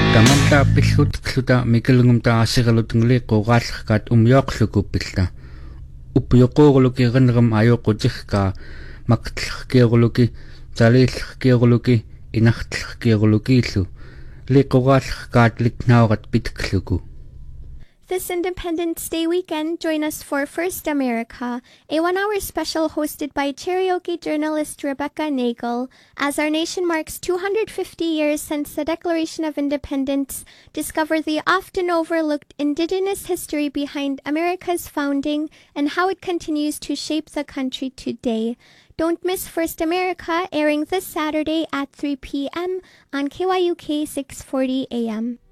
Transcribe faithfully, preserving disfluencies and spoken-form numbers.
Kamanta pillut kluta mikilungum ta asigalutungli qoqaallaqkaat umyoqlukupilla uppuyoqooruluki erinneram ayoqqutigka maqtlerkioruluki taliillerkioruluki inartlerkiorulukiillu liqoqaallaqkaat liknaurat pitkluku. This Independence Day weekend, join us for First America, a one-hour special hosted by Cherokee journalist Rebecca Nagel, as our nation marks two hundred fifty years since the Declaration of Independence. Discover the often overlooked indigenous history behind America's founding and how it continues to shape the country today. Don't miss First America, airing this Saturday at three p.m. on K Y U K six forty A M.